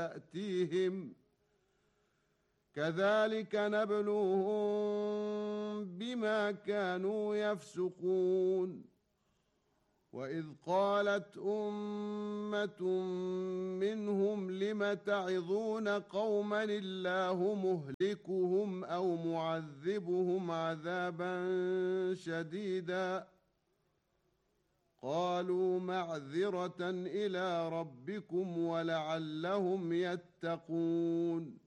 يأتيهم كذلك نبلوهم بما كانوا يفسقون. وإذ قالت أمة منهم لم تعظون قوما الله مهلكهم أو معذبهم عذابا شديدا قالوا معذرة إلى ربكم ولعلهم يتقون.